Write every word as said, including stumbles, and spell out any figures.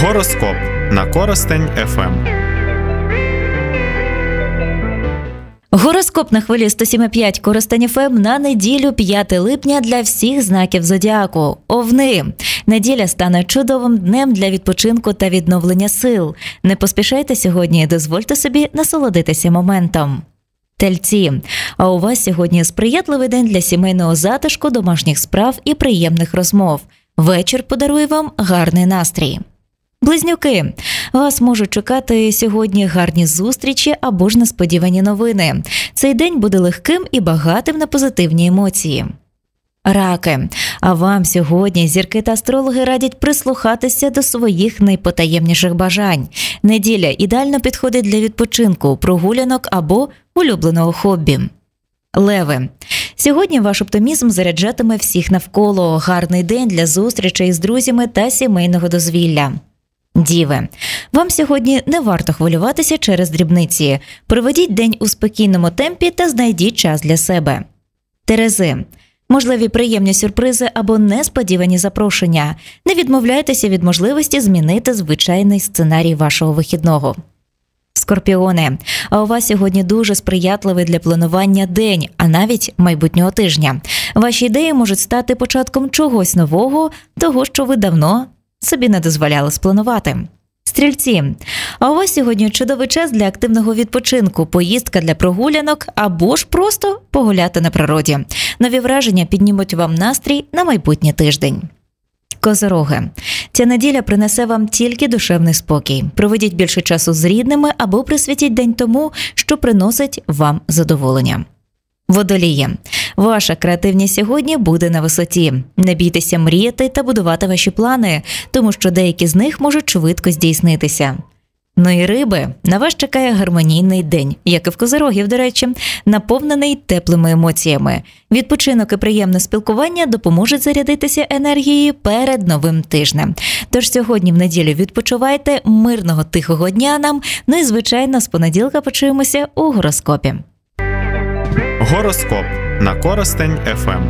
Гороскоп на Коростень еф ем. Гороскоп на хвилі сто сім і п'ять Коростень еф ем на неділю п'яте липня для всіх знаків зодіаку. Овни. Неділя стане чудовим днем для відпочинку та відновлення сил. Не поспішайте сьогодні і дозвольте собі насолодитися моментом. Тельці. А у вас сьогодні сприятливий день для сімейного затишку, домашніх справ і приємних розмов. Вечір подарує вам гарний настрій. Близнюки. Вас можуть чекати сьогодні гарні зустрічі або ж несподівані новини. Цей день буде легким і багатим на позитивні емоції. Раки. А вам сьогодні зірки та астрологи радять прислухатися до своїх найпотаємніших бажань. Неділя ідеально підходить для відпочинку, прогулянок або улюбленого хобі. Леви. Сьогодні ваш оптимізм заряджатиме всіх навколо. Гарний день для зустрічей з друзями та сімейного дозвілля. Діви. Вам сьогодні не варто хвилюватися через дрібниці. Проведіть день у спокійному темпі та знайдіть час для себе. Терези. Можливі приємні сюрпризи або несподівані запрошення. Не відмовляйтеся від можливості змінити звичайний сценарій вашого вихідного. Скорпіони. А у вас сьогодні дуже сприятливий для планування день, а навіть майбутнього тижня. Ваші ідеї можуть стати початком чогось нового, того, що ви давно собі не дозволяли спланувати. Стрільці. А у вас сьогодні чудовий час для активного відпочинку, поїздка для прогулянок або ж просто погуляти на природі. Нові враження піднімуть вам настрій на майбутній тиждень. Козороги. Ця неділя принесе вам тільки душевний спокій. Проведіть більше часу з рідними або присвятіть день тому, що приносить вам задоволення. Водолії. Ваша креативність сьогодні буде на висоті. Не бійтеся мріяти та будувати ваші плани, тому що деякі з них можуть швидко здійснитися. Ну і риби, на вас чекає гармонійний день, як і в козорогів, до речі, наповнений теплими емоціями. Відпочинок і приємне спілкування допоможуть зарядитися енергією перед новим тижнем. Тож сьогодні в неділю відпочивайте, мирного тихого дня нам, ну і звичайно з понеділка почуємося у гороскопі. Гороскоп на Коростень еф ем.